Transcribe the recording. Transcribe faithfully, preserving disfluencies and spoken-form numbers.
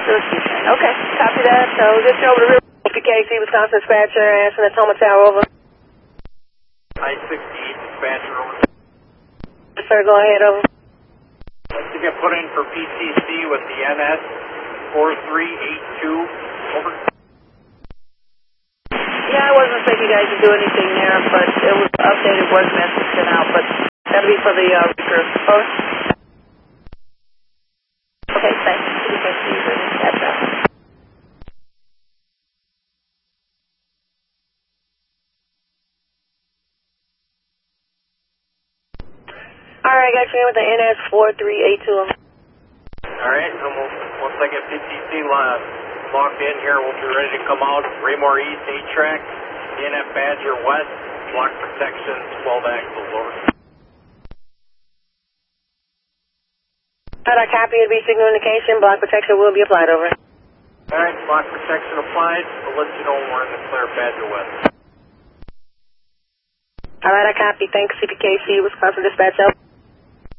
Okay, copy that. So we'll get you over to real P K C, Wisconsin dispatcher, answering the Toma Tower, over. I sixty-eight dispatcher, over. Yes, sir, go ahead, over. Let's get put in for P C C with the N S four three eight two, over. Yeah, I wasn't thinking you guys would do anything there, but it was updated work message sent out, but that'll be for the uh, recruit. Over. Okay, thanks. P K C, that's out. All right, got you in with the N S four three eight two. All right, and we'll, once I get P C C locked in here, we'll be ready to come out. Raymore East, eight track, D N F Badger West, block protection, twelve axles, over. All right, copy. It'll be signal indication. Block protection will be applied, over. All right, block protection applied. We'll let you know when we're in the clear, Badger West. All right, I copy. Thanks, C P K C, Wisconsin dispatch.